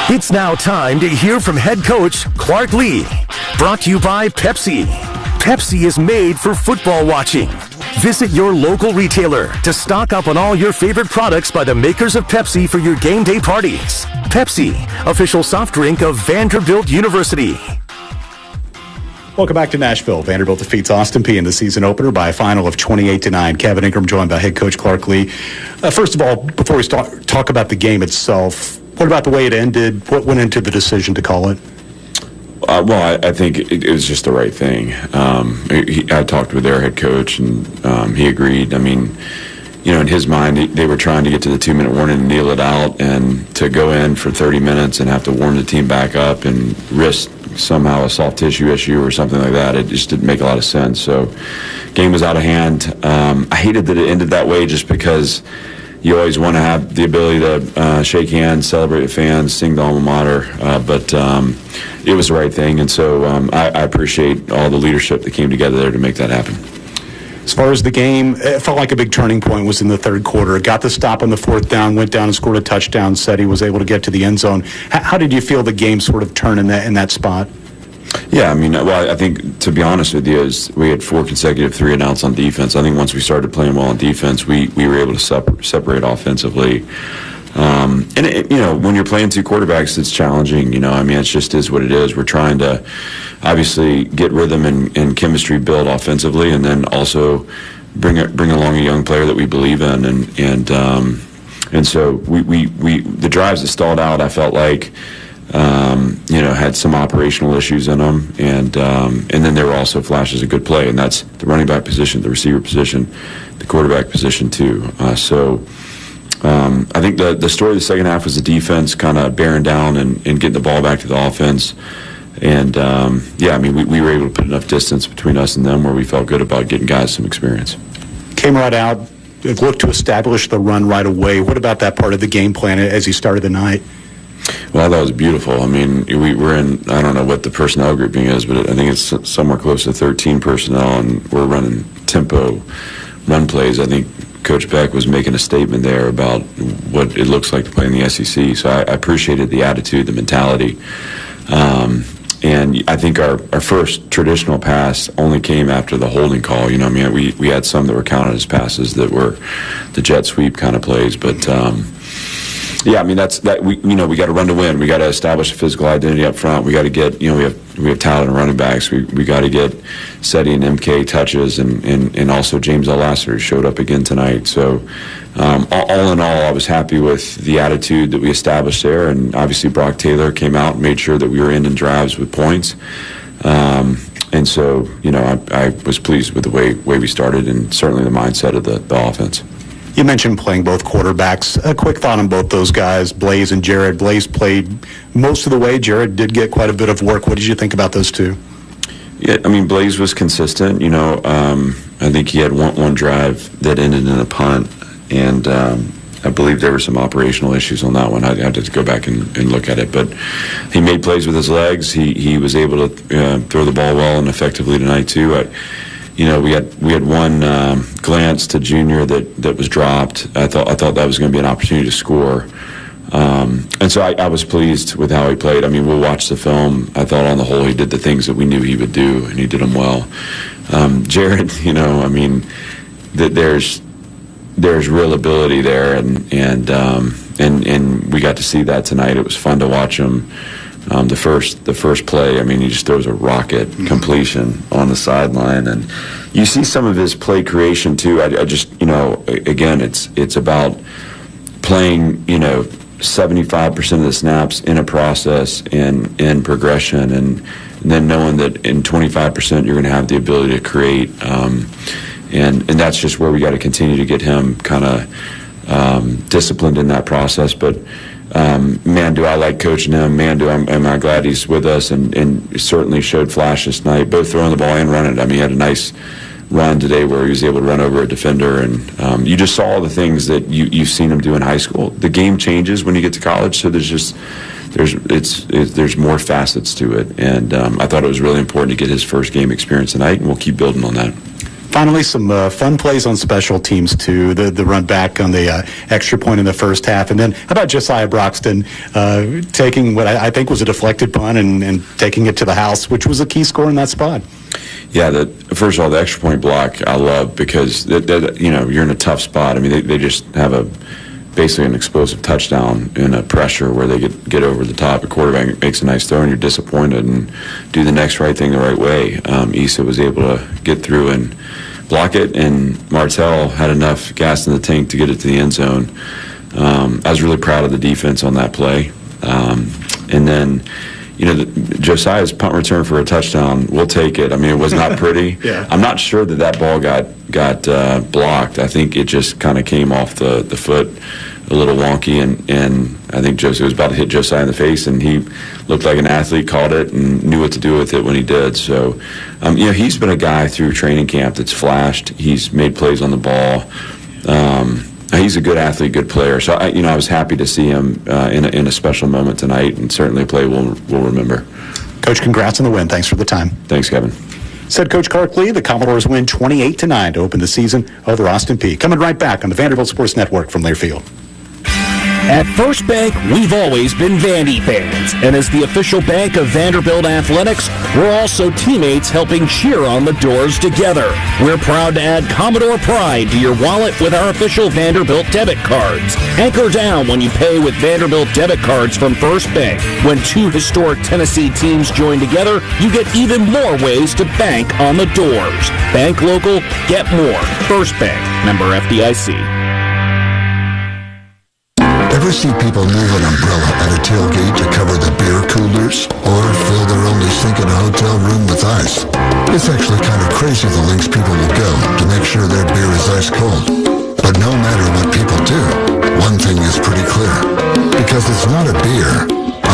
It's now time to hear from head coach Clark Lea. Brought to you by Pepsi. Pepsi is made for football watching. Visit your local retailer to stock up on all your favorite products by the makers of Pepsi for your game day parties. Pepsi, official soft drink of Vanderbilt University. Welcome back to Nashville. Vanderbilt defeats Austin Peay in the season opener by a final of 28-9. Kevin Ingram joined by head coach Clark Lea. First of all, before we talk about the game itself, what about the way it ended? What went into the decision to call it? I think it was just the right thing. I talked with their head coach, and he agreed. I mean, you know, in his mind, they were trying to get to the 2-minute warning and kneel it out, and to go in for 30 minutes and have to warm the team back up and risk somehow a soft tissue issue or something like that, it just didn't make a lot of sense. So, game was out of hand. I hated that it ended that way just because you always want to have the ability to shake hands, celebrate with fans, sing the alma mater, but it was the right thing, and so I appreciate all the leadership that came together there to make that happen. As far as the game, it felt like a big turning point was in the third quarter. Got the stop on the fourth down, went down and scored a touchdown, said he was able to get to the end zone. How did you feel the game sort of turn in that spot? Yeah, I mean, well, I think, to be honest with you, is we had 4 consecutive 3-and-outs on defense. I think once we started playing well on defense, we were able to separate offensively. You know, when you're playing 2 quarterbacks, it's challenging. You know, I mean, it just is what it is. We're trying to obviously get rhythm and chemistry built offensively, and then also bring along a young player that we believe in. And so we the drives that stalled out, I felt like, you know, had some operational issues in them, and then there were also flashes of good play, and that's the running back position, the receiver position, the quarterback position too. I think the story of the second half was the defense kind of bearing down and getting the ball back to the offense. And, yeah, I mean, we were able to put enough distance between us and them where we felt good about getting guys some experience. Came right out, looked to establish the run right away. What about that part of the game plan as he started the night? Well, that was beautiful. I mean, we were in, I don't know what the personnel grouping is, but I think it's somewhere close to 13 personnel, and we're running tempo run plays. I think Coach Beck was making a statement there about what it looks like to play in the SEC. So I appreciated the attitude, the mentality. And I think our first traditional pass only came after the holding call. You know, I mean, we had some that were counted as passes that were the jet sweep kind of plays. But, yeah, I mean, we got to run to win. We got to establish a physical identity up front. We got to get, you know, we have talent in running backs. We got to get Seti and MK touches, and also James L. Lasser, who showed up again tonight. So, all in all, I was happy with the attitude that we established there, and obviously Brock Taylor came out and made sure that we were ending drives with points. And so, you know, I was pleased with the way we started, and certainly the mindset of the offense. You mentioned playing both quarterbacks. A quick thought on both those guys, Blaze and Jared. Blaze played most of the way. Jared did get quite a bit of work. What did you think about those two? Yeah, I mean, Blaze was consistent. You know, I think he had one drive that ended in a punt, and I believe there were some operational issues on that one. I had to go back and look at it. But he made plays with his legs. He was able to throw the ball well and effectively tonight, too. You know, we had one glance to Junior that was dropped. I thought that was going to be an opportunity to score, and so I was pleased with how he played. I mean, we'll watch the film. I thought on the whole he did the things that we knew he would do, and he did them well. Jared, you know, I mean, there's real ability there, and we got to see that tonight. It was fun to watch him. The first play, I mean, he just throws a rocket completion on the sideline, and you see some of his play creation too. I just, you know, again, it's about playing, you know, 75% of the snaps in a process and in progression, and then knowing that in 25% you're going to have the ability to create, and that's just where we got to continue to get him kind of disciplined in that process, but. Man, do I like coaching him. Man, am I glad he's with us, and certainly showed flashes tonight, both throwing the ball and running. I mean, he had a nice run today where he was able to run over a defender, and you just saw all the things that you've seen him do in high school. The game changes when you get to college, so there's more facets to it, and I thought it was really important to get his first game experience tonight, and we'll keep building on that. Finally, some fun plays on special teams, too. The run back on the extra point in the first half. And then how about Josiah Broxton taking what I think was a deflected punt and taking it to the house, which was a key score in that spot? Yeah, first of all, the extra point block I love because, you're in a tough spot. I mean, they just have basically an explosive touchdown in a pressure where they get over the top. A quarterback makes a nice throw and you're disappointed and do the next right thing the right way. Issa was able to get through and block it, and Martell had enough gas in the tank to get it to the end zone. I was really proud of the defense on that play. And then, Josiah's punt return for a touchdown, we'll take it. I mean, it was not pretty. Yeah. I'm not sure that ball got blocked. I think it just kind of came off the foot a little wonky, and I think Josiah was about to hit Josiah in the face, and he looked like an athlete, caught it, and knew what to do with it when he did. So, he's been a guy through training camp that's flashed. He's made plays on the ball. He's a good athlete, good player. So, I was happy to see him in a special moment tonight, and certainly a play we'll remember. Coach, congrats on the win. Thanks for the time. Thanks, Kevin. Said Coach Clark Lea. The Commodores win 28-9 to open the season over Austin Peay. Coming right back on the Vanderbilt Sports Network from Learfield. At First Bank, we've always been Vandy fans, and as the official bank of Vanderbilt Athletics, we're also teammates helping cheer on the Doors together. We're proud to add Commodore Pride to your wallet with our official Vanderbilt debit cards. Anchor down when you pay with Vanderbilt debit cards from First Bank. When two historic Tennessee teams join together, you get even more ways to bank on the Doors. Bank local, get more. First Bank, member FDIC. Ever see people move an umbrella at a tailgate to cover the beer coolers? Or fill their only sink in a hotel room with ice? It's actually kind of crazy the lengths people will go to make sure their beer is ice cold. But no matter what people do, one thing is pretty clear. Because it's not a beer,